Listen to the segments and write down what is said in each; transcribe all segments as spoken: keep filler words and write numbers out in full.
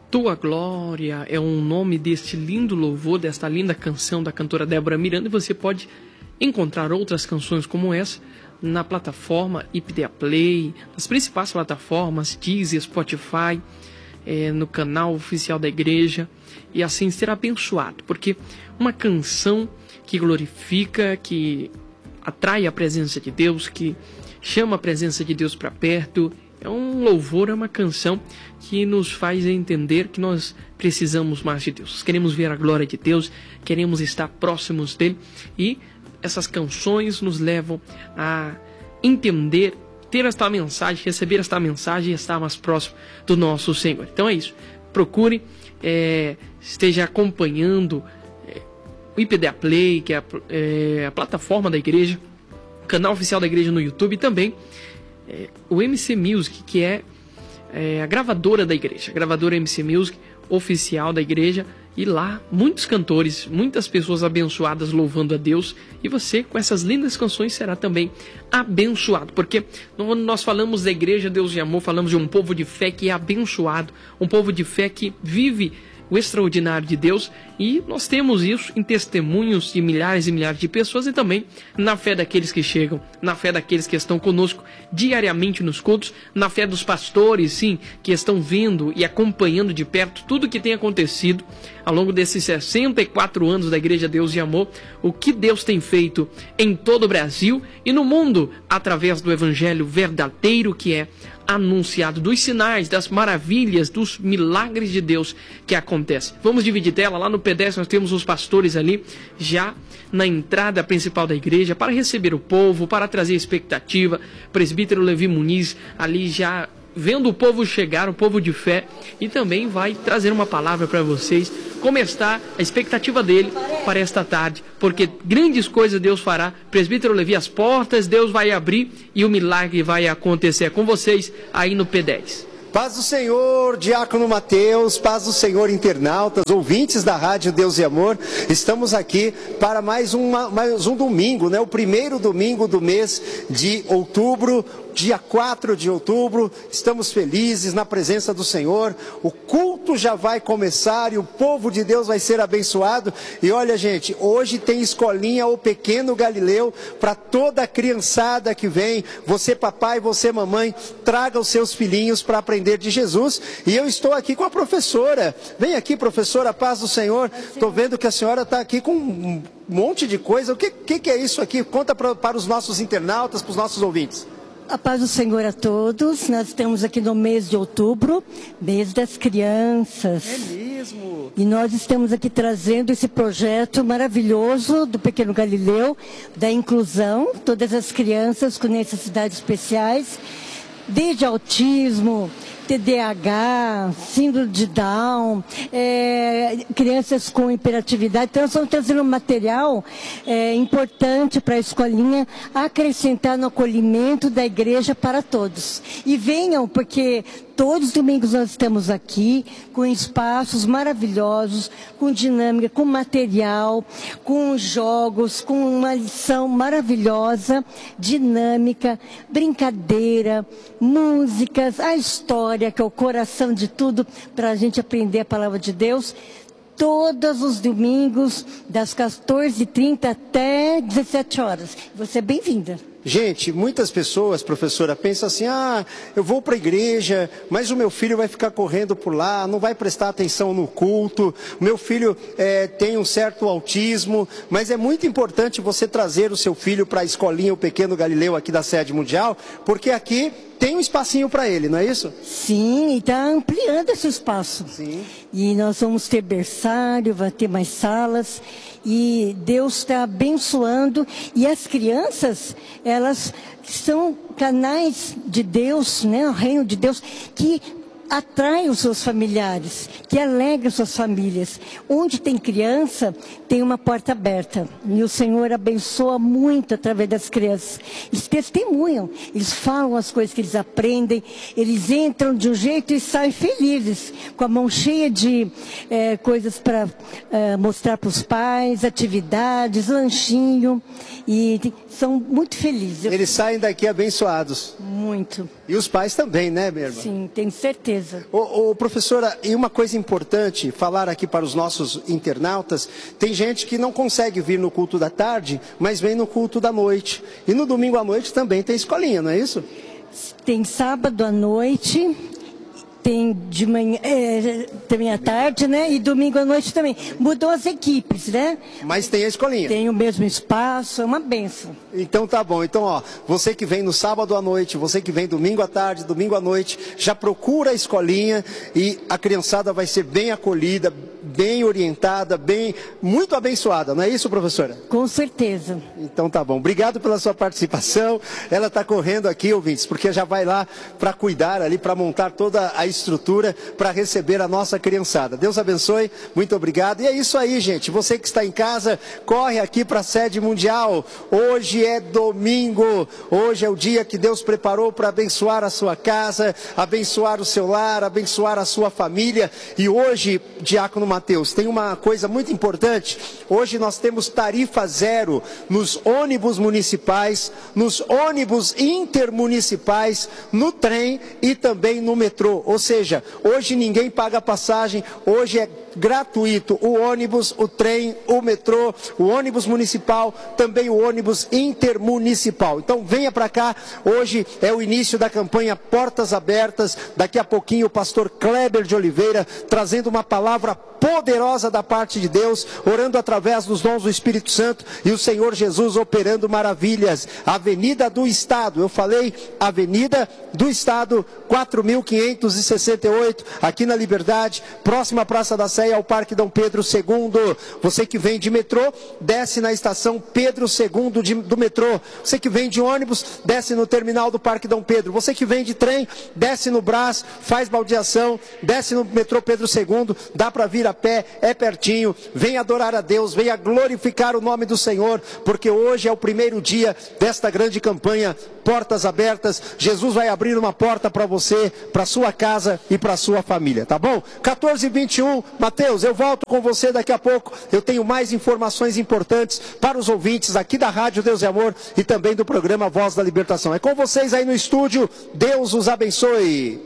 Tua Glória é um nome deste lindo louvor, desta linda canção da cantora Débora Miranda, e você pode encontrar outras canções como essa na plataforma I P D A Play, nas principais plataformas, Deezer, Spotify, é, no canal oficial da igreja, e assim ser abençoado, porque uma canção que glorifica, que atrai a presença de Deus, que chama a presença de Deus para perto, é um louvor, é uma canção que nos faz entender que nós precisamos mais de Deus. Queremos ver a glória de Deus, queremos estar próximos dele, e essas canções nos levam a entender, ter esta mensagem, receber esta mensagem e estar mais próximo do nosso Senhor. Então é isso. Procure, é, esteja acompanhando é, o I P D A Play, que é a, é a plataforma da igreja, o canal oficial da igreja no YouTube, e também é, o M C Music, que é, é a gravadora da igreja, a gravadora M C Music oficial da igreja. E lá, muitos cantores, muitas pessoas abençoadas louvando a Deus. E você, com essas lindas canções, será também abençoado. Porque quando nós falamos da igreja Deus de Amor, falamos de um povo de fé que é abençoado. Um povo de fé que vive o extraordinário de Deus. E nós temos isso em testemunhos de milhares e milhares de pessoas. E também na fé daqueles que chegam, na fé daqueles que estão conosco diariamente nos cultos. Na fé dos pastores, sim, que estão vendo e acompanhando de perto tudo o que tem acontecido ao longo desses sessenta e quatro anos da Igreja Deus de Amor, o que Deus tem feito em todo o Brasil e no mundo, através do Evangelho verdadeiro que é anunciado, dos sinais, das maravilhas, dos milagres de Deus que acontecem. Vamos dividir tela, lá no P dez nós temos os pastores ali, já na entrada principal da igreja, para receber o povo, para trazer expectativa. Presbítero Levi Muniz ali já vendo o povo chegar, o povo de fé, e também vai trazer uma palavra para vocês, como está a expectativa dele para esta tarde, porque grandes coisas Deus fará. Presbítero Levi, as portas Deus vai abrir e o milagre vai acontecer com vocês aí no P dez. Paz do Senhor, Diácono Mateus, paz do Senhor, internautas, ouvintes da Rádio Deus e Amor. Estamos aqui para mais, uma, mais um domingo, né? O primeiro domingo do mês de outubro, dia quatro de outubro. Estamos felizes na presença do Senhor. O culto já vai começar e o povo de Deus vai ser abençoado. E olha, gente, hoje tem escolinha O Pequeno Galileu para toda a criançada que vem. Você, papai, você, mamãe, traga os seus filhinhos para aprender de Jesus. E eu estou aqui com a professora. Vem aqui, professora, paz do Senhor. Estou vendo que a senhora está aqui com um monte de coisa. O que, que, que é isso aqui? Conta pra, para os nossos internautas, para os nossos ouvintes. A paz do Senhor a todos. Nós estamos aqui no mês de outubro, mês das crianças. É mesmo? E nós estamos aqui trazendo esse projeto maravilhoso do Pequeno Galileu, da inclusão, todas as crianças com necessidades especiais, desde autismo, T D A H, síndrome de Down, é, crianças com hiperatividade. Então, nós estamos trazendo um material é, importante para a escolinha acrescentar no acolhimento da igreja para todos. E venham, porque todos os domingos nós estamos aqui com espaços maravilhosos, com dinâmica, com material, com jogos, com uma lição maravilhosa, dinâmica, brincadeira, músicas, a história, que é o coração de tudo, para a gente aprender a palavra de Deus, todos os domingos, das quatorze e trinta até dezessete horas. Você é bem-vinda. Gente, muitas pessoas, professora, pensam assim, ah, eu vou para a igreja, mas o meu filho vai ficar correndo por lá, não vai prestar atenção no culto, o meu filho é, tem um certo autismo, mas é muito importante você trazer o seu filho para a escolinha O Pequeno Galileu aqui da sede mundial, porque aqui tem um espacinho para ele, não é isso? Sim, e está ampliando esse espaço. Sim. E nós vamos ter berçário, vai ter mais salas, e Deus está abençoando, e as crianças, elas são canais de Deus, né, o reino de Deus, que atrai os seus familiares, que alegra suas famílias. Onde tem criança, tem uma porta aberta. E o Senhor abençoa muito através das crianças. Eles testemunham, eles falam as coisas que eles aprendem, eles entram de um jeito e saem felizes, com a mão cheia de é, coisas para é, mostrar para os pais, atividades, lanchinho, e são muito felizes. Eles saem daqui abençoados. Muito. E os pais também, né, minha irmã? Sim, tenho certeza. certeza. Ô, ô, professora, e uma coisa importante, falar aqui para os nossos internautas, tem gente que não consegue vir no culto da tarde, mas vem no culto da noite. E no domingo à noite também tem escolinha, não é isso? Tem sábado à noite, tem de manhã, é, também à tarde, né? E domingo à noite também. Mudou as equipes, né? Mas tem a escolinha. Tem o mesmo espaço, é uma benção. Então tá bom. Então, ó, você que vem no sábado à noite, você que vem domingo à tarde, domingo à noite, já procura a escolinha e a criançada vai ser bem acolhida, bem orientada, bem, muito abençoada, não é isso, professora? Com certeza. Então tá bom. Obrigado pela sua participação. Ela está correndo aqui, ouvintes, porque já vai lá para cuidar ali, para montar toda a estrutura para receber a nossa criançada. Deus abençoe. Muito obrigado. E é isso aí, gente. Você que está em casa, corre aqui para a sede mundial. Hoje é domingo. Hoje é o dia que Deus preparou para abençoar a sua casa, abençoar o seu lar, abençoar a sua família. E hoje, Diácono Mateus, tem uma coisa muito importante. Hoje nós temos tarifa zero nos ônibus municipais, nos ônibus intermunicipais, no trem e também no metrô. Ou seja, hoje ninguém paga passagem, hoje é gratuito o ônibus, o trem, o metrô, o ônibus municipal, também o ônibus intermunicipal. Então venha para cá, hoje é o início da campanha Portas Abertas. Daqui a pouquinho o pastor Kleber de Oliveira trazendo uma palavra poderosa da parte de Deus, orando através dos dons do Espírito Santo e o Senhor Jesus operando maravilhas. Avenida do Estado, eu falei Avenida do Estado, quatro mil quinhentos e sessenta e oito, aqui na Liberdade, próxima à Praça da Sé, ao Parque Dom Pedro segundo. Você que vem de metrô, desce na estação Pedro segundo de, do metrô. Você que vem de ônibus, desce no terminal do Parque Dom Pedro. Você que vem de trem, desce no Brás, faz baldeação, desce no metrô Pedro segundo, dá para vir a pé, é pertinho. Venha adorar a Deus, venha glorificar o nome do Senhor, porque hoje é o primeiro dia desta grande campanha Portas Abertas. Jesus vai abrir uma porta para você, para sua casa e para sua família, tá bom? quatorze e vinte e um, Mateus, eu volto com você daqui a pouco. Eu tenho mais informações importantes para os ouvintes aqui da Rádio Deus e Amor e também do programa Voz da Libertação. É com vocês aí no estúdio. Deus os abençoe.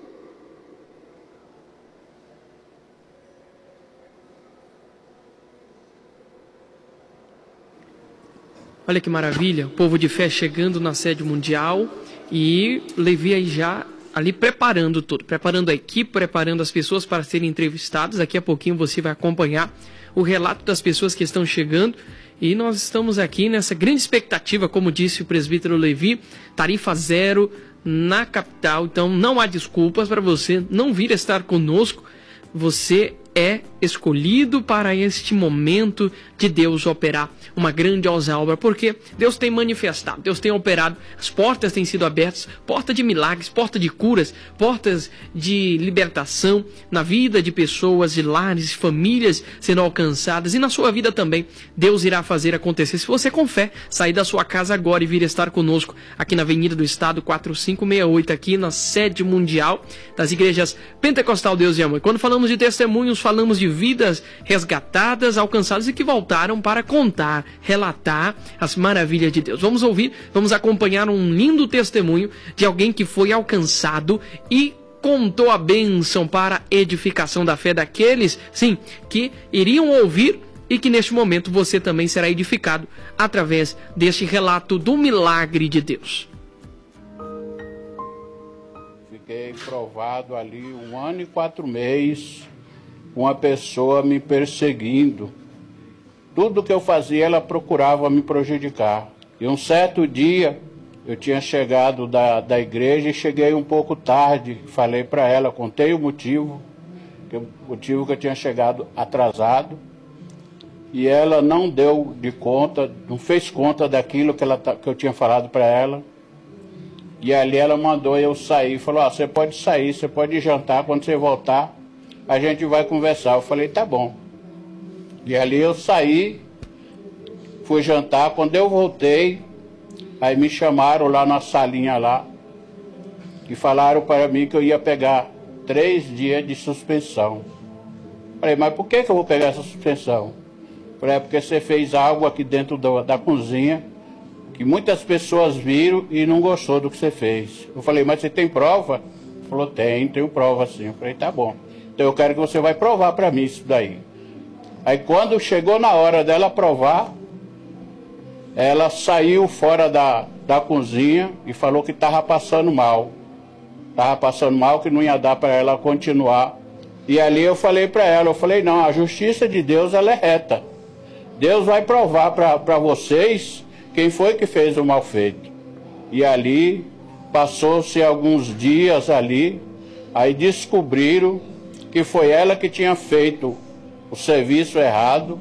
Olha que maravilha, o povo de fé chegando na sede mundial e Levi aí já ali preparando tudo, preparando a equipe, preparando as pessoas para serem entrevistadas. Daqui a pouquinho você vai acompanhar o relato das pessoas que estão chegando e nós estamos aqui nessa grande expectativa, como disse o presbítero Levi, tarifa zero na capital, então não há desculpas para você não vir estar conosco. Você é escolhido para este momento de Deus operar uma grandiosa obra, porque Deus tem manifestado, Deus tem operado, as portas têm sido abertas, porta de milagres, porta de curas, portas de libertação na vida de pessoas, de lares, famílias sendo alcançadas e na sua vida também. Deus irá fazer acontecer. Se você com fé sair da sua casa agora e vir estar conosco aqui na Avenida do Estado quatro cinco seis oito, aqui na sede mundial das igrejas Pentecostal Deus e Amor. Quando falamos de testemunhos, falamos de vidas resgatadas, alcançadas e que voltaram para contar, relatar as maravilhas de Deus. Vamos ouvir, vamos acompanhar um lindo testemunho de alguém que foi alcançado e contou a bênção para a edificação da fé daqueles, sim, que iriam ouvir e que neste momento você também será edificado através deste relato do milagre de Deus. Fiquei provado ali um ano e quatro meses, uma pessoa me perseguindo. Tudo que eu fazia, ela procurava me prejudicar. E um certo dia, eu tinha chegado da, da igreja e cheguei um pouco tarde. Falei para ela, contei o motivo, que o motivo que eu tinha chegado atrasado. E ela não deu de conta, não fez conta daquilo que, ela, que eu tinha falado para ela. E ali ela mandou eu sair, falou, ah, você pode sair, você pode jantar, quando você voltar, a gente vai conversar. Eu falei, tá bom. E ali eu saí, fui jantar, quando eu voltei, aí me chamaram lá na salinha lá, e falaram para mim que eu ia pegar três dias de suspensão. Falei, mas por que que eu vou pegar essa suspensão? Falei, é porque você fez algo aqui dentro da, da cozinha, que muitas pessoas viram e não gostou do que você fez. Eu falei, mas você tem prova? falou, tem, tenho prova sim. Eu falei, tá bom. Então eu quero que você vai provar para mim isso daí. Aí quando chegou na hora dela provar, ela saiu fora da, da cozinha e falou que estava passando mal. Estava passando mal, que não ia dar para ela continuar. E ali eu falei para ela, eu falei, não, a justiça de Deus ela é reta. Deus vai provar para vocês quem foi que fez o mal feito. E ali, passou-se alguns dias ali, aí descobriram que foi ela que tinha feito o serviço errado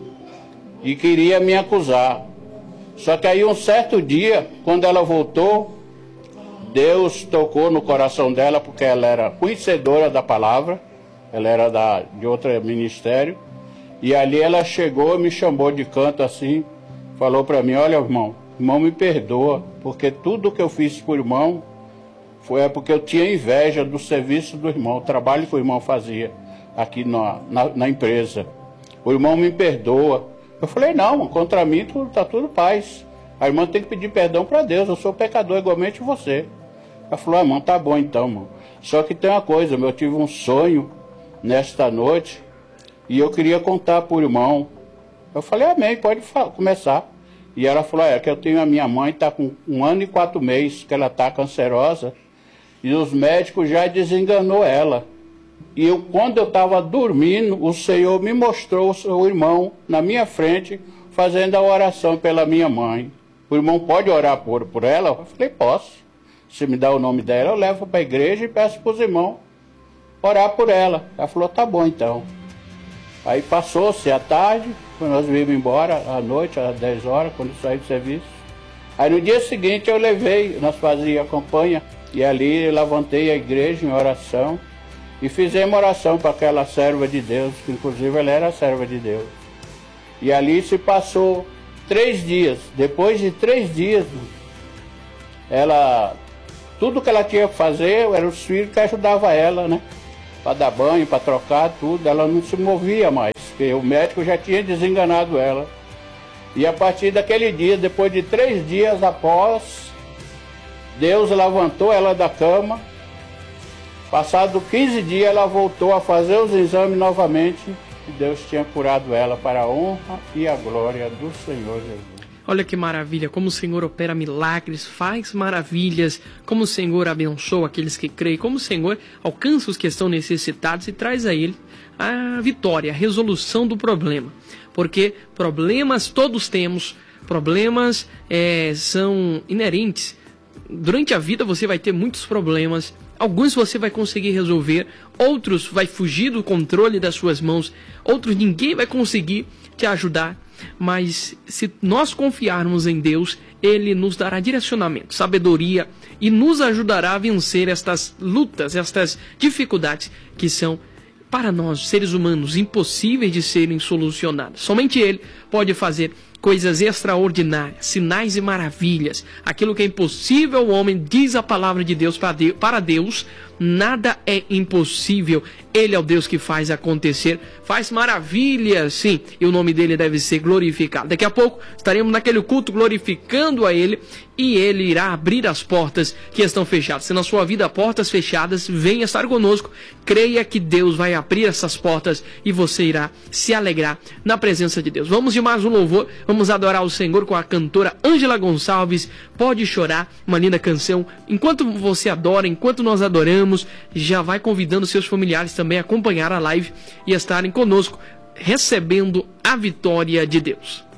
e queria me acusar. Só que aí um certo dia, quando ela voltou, Deus tocou no coração dela, porque ela era conhecedora da palavra, ela era da, de outro ministério, e ali ela chegou, me chamou de canto assim, falou para mim, olha irmão, irmão me perdoa, porque tudo que eu fiz por irmão, foi porque eu tinha inveja do serviço do irmão, o trabalho que o irmão fazia aqui na, na, na empresa. O irmão me perdoa. Eu falei, não, contra mim tudo, tá tudo paz. A irmã tem que pedir perdão para Deus, eu sou pecador igualmente você. Ela falou, ah, irmão, tá bom então, irmão. Só que tem uma coisa, eu tive um sonho nesta noite e eu queria contar para o irmão. Eu falei, amém, pode começar. E ela falou, é que eu tenho a minha mãe, está com um ano e quatro meses, que ela está cancerosa, e os médicos já desenganou ela. E eu, quando eu estava dormindo, o Senhor me mostrou o seu irmão na minha frente, fazendo a oração pela minha mãe. O irmão pode orar por, por ela? Eu falei, posso. Se me dá o nome dela, eu levo para a igreja e peço para os irmãos orar por ela. Ela falou, tá bom então. Aí passou-se a tarde, quando nós viemos embora, à noite, às dez horas, quando eu saí do serviço. Aí no dia seguinte eu levei, nós fazíamos a campanha, e ali eu levantei a igreja em oração, e fizemos oração para aquela serva de Deus, que inclusive ela era a serva de Deus. E ali se passou três dias. Depois de três dias, ela, tudo que ela tinha que fazer, eram os filhos que ajudavam ela, né? Para dar banho, para trocar, tudo. Ela não se movia mais, porque o médico já tinha desenganado ela. E a partir daquele dia, depois de três dias após, Deus levantou ela da cama. Passado quinze dias, ela voltou a fazer os exames novamente. E Deus tinha curado ela para a honra e a glória do Senhor Jesus. Olha que maravilha, como o Senhor opera milagres, faz maravilhas, como o Senhor abençoa aqueles que creem, como o Senhor alcança os que estão necessitados e traz a ele a vitória, a resolução do problema. Porque problemas todos temos, problemas é, são inerentes. Durante a vida você vai ter muitos problemas, alguns você vai conseguir resolver, outros vai fugir do controle das suas mãos, outros ninguém vai conseguir te ajudar. Mas se nós confiarmos em Deus, Ele nos dará direcionamento, sabedoria e nos ajudará a vencer estas lutas, estas dificuldades que são, para nós, seres humanos, impossíveis de serem solucionadas. Somente Ele pode fazer coisas extraordinárias, sinais e maravilhas. Aquilo que é impossível ao homem, diz a palavra de Deus, para Deus, nada é impossível. Ele é o Deus que faz acontecer, faz maravilhas, sim, e o nome dele deve ser glorificado. Daqui a pouco estaremos naquele culto glorificando a ele, e ele irá abrir as portas que estão fechadas. Se na sua vida portas fechadas, venha estar conosco, creia que Deus vai abrir essas portas e você irá se alegrar na presença de Deus. Vamos de mais um louvor, vamos adorar o Senhor com a cantora Ângela Gonçalves, Pode Chorar, uma linda canção. Enquanto você adora, enquanto nós adoramos, já vai convidando seus familiares também a acompanhar a live e estarem conosco, recebendo a vitória de Deus.